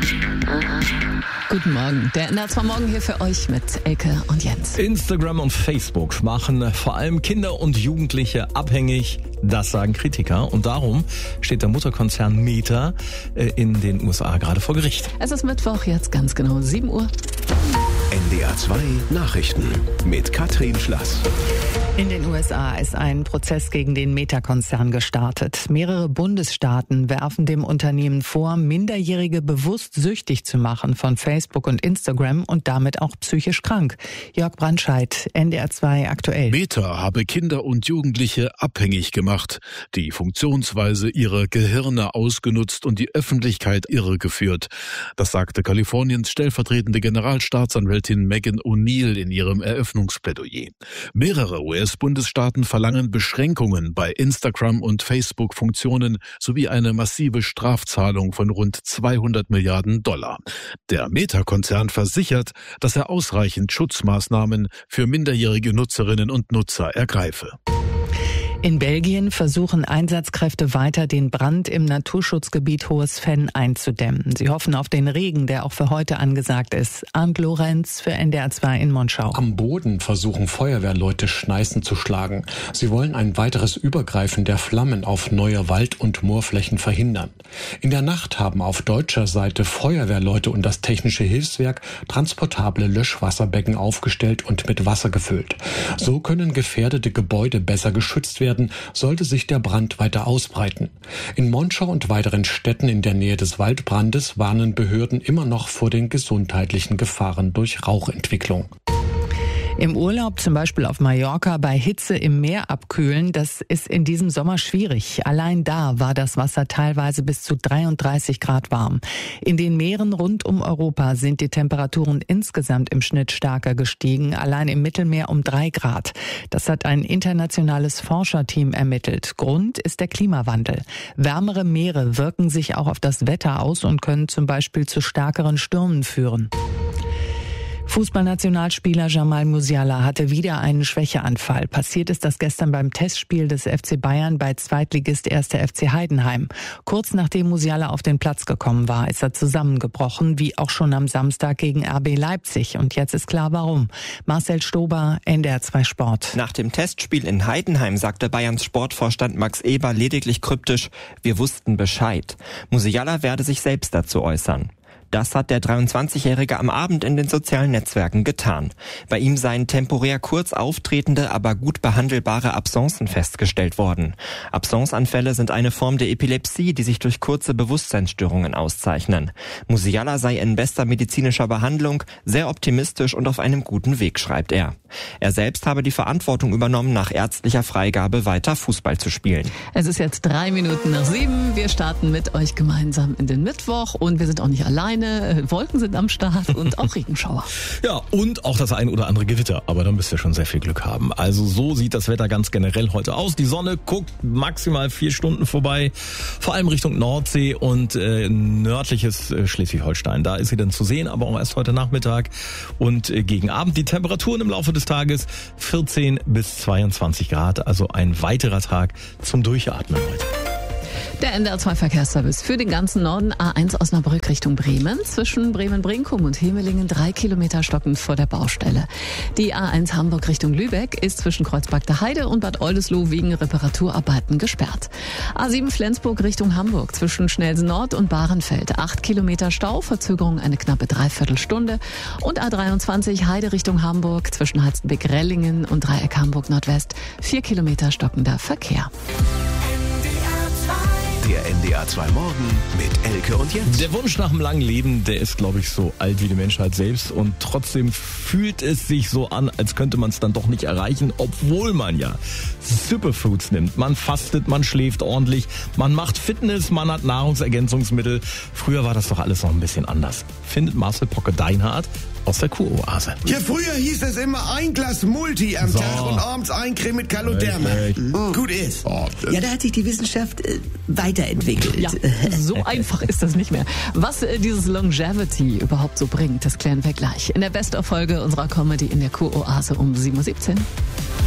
Guten Morgen. Der NDR 2 Morgen hier für euch mit Elke und Jens. Instagram und Facebook machen vor allem Kinder und Jugendliche abhängig. Das sagen Kritiker. Und darum steht der Mutterkonzern Meta in den USA gerade vor Gericht. Es ist Mittwoch, jetzt ganz genau 7 Uhr. NDR 2 Nachrichten mit Katrin Schlass. In den USA ist ein Prozess gegen den Meta-Konzern gestartet. Mehrere Bundesstaaten werfen dem Unternehmen vor, Minderjährige bewusst süchtig zu machen von Facebook und Instagram und damit auch psychisch krank. Jörg Brandscheid, NDR 2 aktuell. Meta habe Kinder und Jugendliche abhängig gemacht, die Funktionsweise ihrer Gehirne ausgenutzt und die Öffentlichkeit irregeführt. Das sagte Kaliforniens stellvertretende Generalstaatsanwältin Megan O'Neill in ihrem Eröffnungsplädoyer. Mehrere US-Bundesstaaten verlangen Beschränkungen bei Instagram- und Facebook-Funktionen sowie eine massive Strafzahlung von rund $200 Milliarden. Der Meta-Konzern versichert, dass er ausreichend Schutzmaßnahmen für minderjährige Nutzerinnen und Nutzer ergreife. In Belgien versuchen Einsatzkräfte weiter, den Brand im Naturschutzgebiet Hohes Venn einzudämmen. Sie hoffen auf den Regen, der auch für heute angesagt ist. Arndt Lorenz für NDR 2 in Monschau. Am Boden versuchen Feuerwehrleute Schneisen zu schlagen. Sie wollen ein weiteres Übergreifen der Flammen auf neue Wald- und Moorflächen verhindern. In der Nacht haben auf deutscher Seite Feuerwehrleute und das Technische Hilfswerk transportable Löschwasserbecken aufgestellt und mit Wasser gefüllt. So können gefährdete Gebäude besser geschützt werden, sollte sich der Brand weiter ausbreiten. In Monschau und weiteren Städten in der Nähe des Waldbrandes warnen Behörden immer noch vor den gesundheitlichen Gefahren durch Rauchentwicklung. Im Urlaub, zum Beispiel auf Mallorca, bei Hitze im Meer abkühlen, das ist in diesem Sommer schwierig. Allein da war das Wasser teilweise bis zu 33 Grad warm. In den Meeren rund um Europa sind die Temperaturen insgesamt im Schnitt stärker gestiegen, allein im Mittelmeer um 3 Grad. Das hat ein internationales Forscherteam ermittelt. Grund ist der Klimawandel. Wärmere Meere wirken sich auch auf das Wetter aus und können zum Beispiel zu stärkeren Stürmen führen. Fußballnationalspieler Jamal Musiala hatte wieder einen Schwächeanfall. Passiert ist das gestern beim Testspiel des FC Bayern bei Zweitligist 1. FC Heidenheim. Kurz nachdem Musiala auf den Platz gekommen war, ist er zusammengebrochen, wie auch schon am Samstag gegen RB Leipzig. Und jetzt ist klar, warum. Marcel Stober, NDR 2 Sport. Nach dem Testspiel in Heidenheim sagte Bayerns Sportvorstand Max Eber lediglich kryptisch: Wir wussten Bescheid. Musiala werde sich selbst dazu äußern. Das hat der 23-Jährige am Abend in den sozialen Netzwerken getan. Bei ihm seien temporär kurz auftretende, aber gut behandelbare Absencen festgestellt worden. Absenceanfälle sind eine Form der Epilepsie, die sich durch kurze Bewusstseinsstörungen auszeichnen. Musiala sei in bester medizinischer Behandlung, sehr optimistisch und auf einem guten Weg, schreibt er. Er selbst habe die Verantwortung übernommen, nach ärztlicher Freigabe weiter Fußball zu spielen. Es ist jetzt 3 Minuten nach 7. Wir starten mit euch gemeinsam in den Mittwoch und wir sind auch nicht alleine. Wolken sind am Start und auch Regenschauer. Ja, und auch das ein oder andere Gewitter. Aber da müsst ihr schon sehr viel Glück haben. Also so sieht das Wetter ganz generell heute aus. Die Sonne guckt maximal 4 Stunden vorbei. Vor allem Richtung Nordsee und nördliches Schleswig-Holstein. Da ist sie dann zu sehen, aber auch erst heute Nachmittag und gegen Abend. Die Temperaturen im Laufe des Tages 14 bis 22 Grad. Also ein weiterer Tag zum Durchatmen heute. Der NDR 2 Verkehrsservice für den ganzen Norden. A1 Osnabrück Richtung Bremen. Zwischen Bremen-Brinkum und Hemelingen 3 Kilometer stockend vor der Baustelle. Die A1 Hamburg Richtung Lübeck ist zwischen Kreuzberg der Heide und Bad Oldesloe wegen Reparaturarbeiten gesperrt. A7 Flensburg Richtung Hamburg zwischen Schnelsen Nord und Bahrenfeld. 8 Kilometer Stau, Verzögerung eine knappe Dreiviertelstunde. Und A23 Heide Richtung Hamburg zwischen Halstenbek-Rellingen und Dreieck Hamburg Nordwest. 4 Kilometer stockender Verkehr. Der NDR 2 Morgen mit Elke und Jens. Der Wunsch nach einem langen Leben, der ist, glaube ich, so alt wie die Menschheit selbst. Und trotzdem fühlt es sich so an, als könnte man es dann doch nicht erreichen, obwohl man ja Superfoods nimmt. Man fastet, man schläft ordentlich, man macht Fitness, man hat Nahrungsergänzungsmittel. Früher war das doch alles noch ein bisschen anders. Findet Marcel Pocke-Deinhardt aus der Kuroase. Ja, früher hieß es immer ein Glas Multi am Tag und abends ein Creme mit Caloderma. Gut ist. Ja, da hat sich die Wissenschaft weiterentwickelt. Ja, so einfach ist das nicht mehr. Was dieses Longevity überhaupt so bringt, das klären wir gleich in der Best-of-Folge unserer Comedy in der Kuroase um 7:17 Uhr.